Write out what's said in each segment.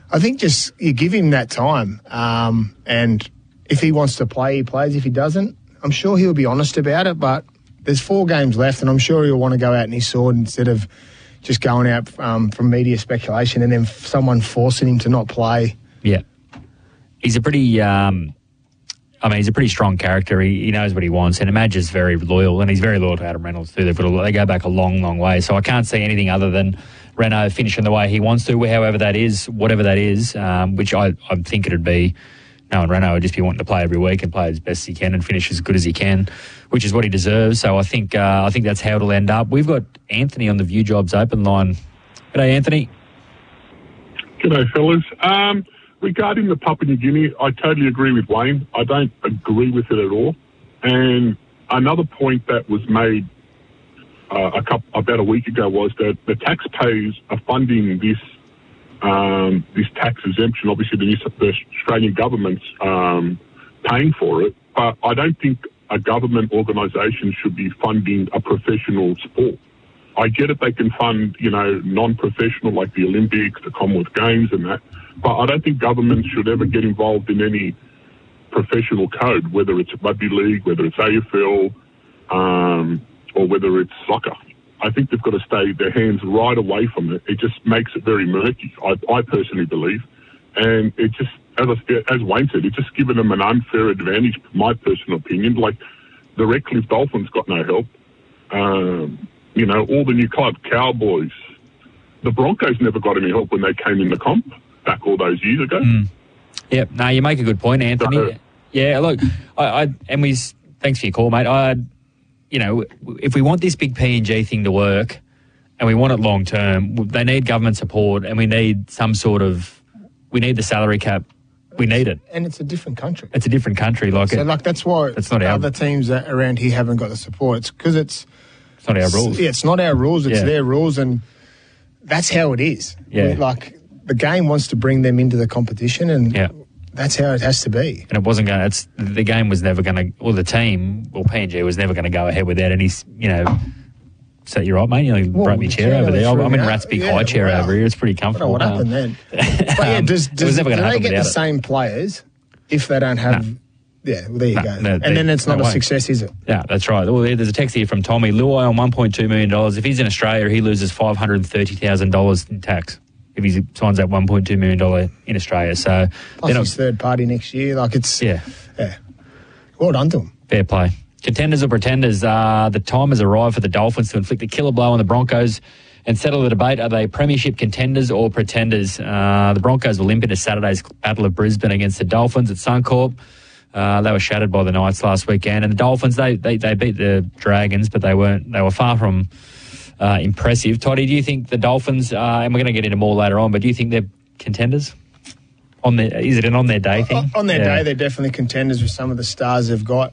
I think just you give him that time, and if he wants to play, he plays. If he doesn't, I'm sure he'll be honest about it, but there's 4 games left, and I'm sure he'll want to go out in his sword instead of just going out from media speculation and then someone forcing him to not play. Yeah. He's a pretty... he's a pretty strong character. He knows what he wants, and Madge's very loyal, and he's very loyal to Adam Reynolds too. They go back a long, long way, so I can't see anything other than Renault finishing the way he wants to, however that is, whatever that is, which I think it'd be. No, and Renault would just be wanting to play every week and play as best he can and finish as good as he can, which is what he deserves. So I think that's how it'll end up. We've got Anthony on the View Jobs open line. G'day, Anthony. G'day, fellas. Regarding the Papua New Guinea, I totally agree with Wayne. I don't agree with it at all. And another point that was made about a week ago was that the taxpayers are funding this tax exemption. Obviously, the Australian government's paying for it, but I don't think a government organisation should be funding a professional sport. I get it; they can fund, non-professional like the Olympics, the Commonwealth Games, and that. But I don't think governments should ever get involved in any professional code, whether it's rugby league, whether it's AFL, or whether it's soccer. I think they've got to stay their hands right away from it. It just makes it very murky, I personally believe. And it just, as Wayne said, it's just given them an unfair advantage, my personal opinion. Like, the Redcliffe Dolphins got no help. All the new clubs, Cowboys. The Broncos never got any help when they came in the comp back all those years ago. Yep. No, you make a good point, Anthony. Yeah, look, thanks for your call, mate. If we want this big P&G thing to work and we want it long term, they need government support, and we need we need the salary cap. We need it. And it's a different country. It's a different country. That's why it's not other teams around here haven't got the support. It's because it's not our rules. Yeah, it's not our rules. It's their rules, and that's how it is. Yeah. The game wants to bring them into the competition, and that's how it has to be. And it wasn't going to, the game was never going to, or the team, or PNG was never going to go ahead without any, so you're right, mate. You broke my chair over there. I'm in Rat's big high chair over here. It's pretty comfortable. I don't know what happened then. But do they get the same players if they don't have... No. Yeah, well, there you go. And then it's not a success, is it? Yeah, that's right. Well, there's a text here from Tommy. Luai on $1.2 million. If he's in Australia, he loses $530,000 in tax if he signs that $1.2 million in Australia. So plus his third party next year. Yeah. Well done to him. Fair play. Contenders or pretenders? The time has arrived for the Dolphins to inflict a killer blow on the Broncos and settle the debate. Are they premiership contenders or pretenders? The Broncos will limp into Saturday's Battle of Brisbane against the Dolphins at Suncorp. They were shattered by the Knights last weekend, and the Dolphins they beat the Dragons, but they were far from impressive. Toddy, do you think the Dolphins? And we're going to get into more later on, but do you think they're contenders? Is it an on their day thing? On their day, they're definitely contenders with some of the stars they've got.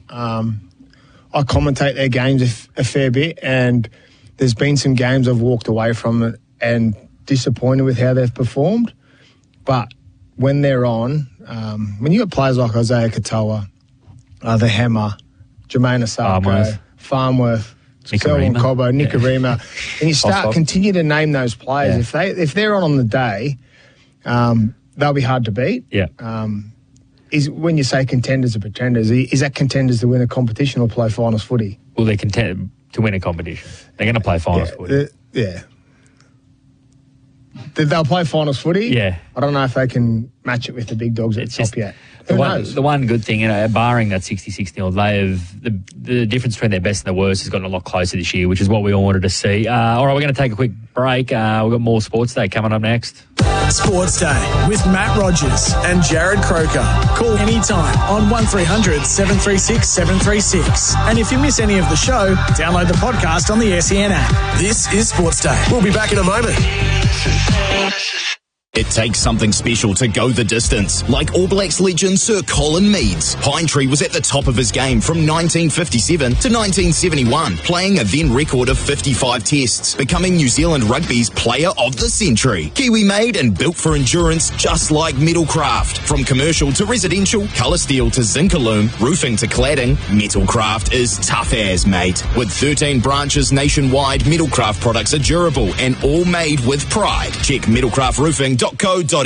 I commentate their games a fair bit, and there's been some games I've walked away from it and disappointed with how they've performed. But when they're on, when you got players like Isaiah Katoa, the Hammer, Jermaine Asako, Farnworth, Selwyn Cobbo, Nicarima, and you continue to name those players. Yeah. If they're on the day, they'll be hard to beat. Yeah. Is when you say contenders or pretenders, is that contenders to win a competition or play finals footy? Well, they're contenders to win a competition. They're going to play finals footy. They'll play finals footy. Yeah. I don't know if they can match it with the big dogs at the top yet. Who knows? The one good thing, barring that 66-0, they have the difference between their best and their worst has gotten a lot closer this year, which is what we all wanted to see. All right, we're going to take a quick break. We've got more Sports Day coming up next. Sports Day with Matt Rogers and Jared Croker. Call anytime on 1300 736 736. And if you miss any of the show, download the podcast on the SEN app. This is Sports Day. We'll be back in a moment. It takes something special to go the distance, like All Blacks legend Sir Colin Meads. Pinetree was at the top of his game from 1957 to 1971, playing a then record of 55 tests, becoming New Zealand Rugby's Player of the Century. Kiwi made and built for endurance, just like Metalcraft. From commercial to residential, colour steel to zinc aluminum, roofing to cladding, Metalcraft is tough as, mate. With 13 branches nationwide, Metalcraft products are durable and all made with pride. Check metalcraftroofing.co.nz